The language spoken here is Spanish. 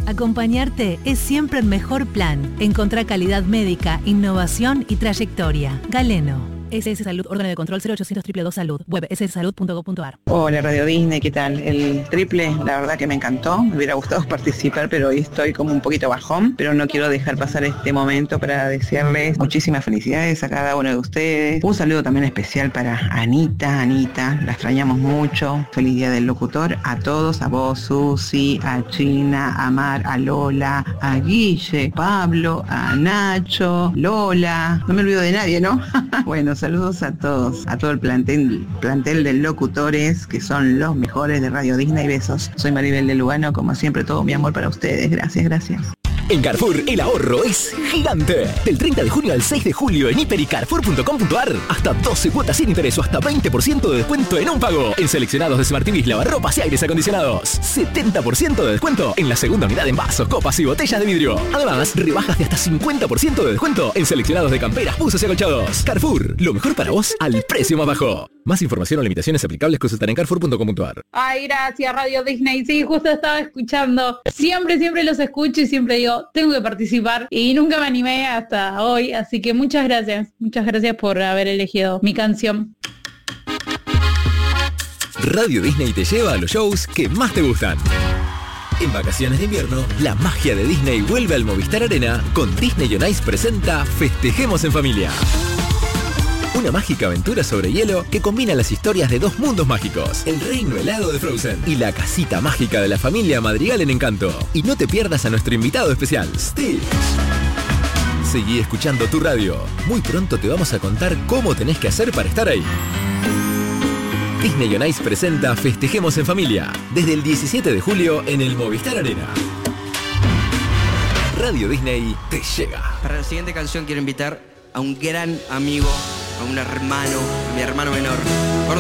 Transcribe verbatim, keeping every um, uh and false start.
Acompañarte es siempre el mejor plan. Encontrá calidad médica, innovación y trayectoria. Galeno. S S Salud, órgano de control cero ochocientos dos dos dos Salud, web ese ese salud punto com punto a r. Hola Radio Disney, ¿qué tal? El triple, la verdad que me encantó, me hubiera gustado participar, pero hoy estoy como un poquito bajón, pero no quiero dejar pasar este momento para desearles muchísimas felicidades a cada uno de ustedes. Un saludo también especial para Anita, Anita, la extrañamos mucho. Feliz Día del Locutor a todos, a vos, Susi, a China, a Mar, a Lola, a Guille, Pablo, a Nacho, Lola, no me olvido de nadie, ¿no? Bueno, saludos a todos, a todo el plantel, plantel de locutores que son los mejores de Radio Disney. Besos. Soy Maribel de Lugano, como siempre todo mi amor para ustedes. Gracias, gracias. En Carrefour, el ahorro es gigante. Del treinta de junio al seis de julio en hiper y carrefour punto com punto a r. Hasta doce cuotas sin interés o hasta veinte por ciento de descuento en un pago. En seleccionados de Smart T Vs, lavarropas y aires acondicionados. setenta por ciento de descuento en la segunda unidad en vasos, copas y botellas de vidrio. Además, rebajas de hasta cincuenta por ciento de descuento en seleccionados de camperas, buzos y acolchados. Carrefour, lo mejor para vos al precio más bajo. Más información o limitaciones aplicables consultar en carrefour punto com punto a r. Ay, gracias Radio Disney. Sí, justo estaba escuchando. Siempre, siempre los escucho y siempre digo, tengo que participar y nunca me animé hasta hoy, así que muchas gracias, muchas gracias por haber elegido mi canción. Radio Disney te lleva a los shows que más te gustan. En vacaciones de invierno, la magia de Disney vuelve al Movistar Arena con Disney on Ice presenta Festejemos en Familia. Una mágica aventura sobre hielo que combina las historias de dos mundos mágicos, el reino helado de Frozen y la casita mágica de la familia Madrigal en Encanto. Y no te pierdas a nuestro invitado especial, Stitch. Seguí escuchando tu radio. Muy pronto te vamos a contar cómo tenés que hacer para estar ahí. Disney on Ice presenta Festejemos en Familia, desde el diecisiete de julio en el Movistar Arena. Radio Disney te llega. Para la siguiente canción quiero invitar a un gran amigo, a un hermano, a mi hermano menor.